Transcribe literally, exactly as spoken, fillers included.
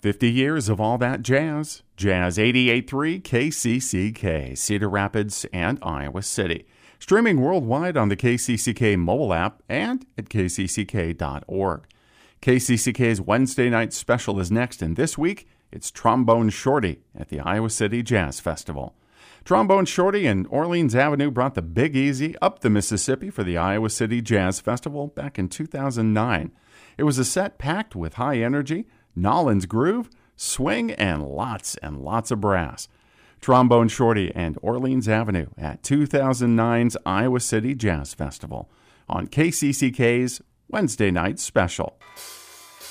fifty years of all that jazz. Jazz eighty-eight point three K C C K, Cedar Rapids and Iowa City. Streaming worldwide on the K C C K mobile app and at k c c k dot org. K C C K's Wednesday night special is next, and this week it's Trombone Shorty at the Iowa City Jazz Festival. Trombone Shorty and Orleans Avenue brought the Big Easy up the Mississippi for the Iowa City Jazz Festival back in two thousand nine. It was a set packed with high energy, Nolan's groove, swing, and lots and lots of brass. Trombone Shorty and Orleans Avenue at two thousand nine's Iowa City Jazz Festival on K C C K's Wednesday night special.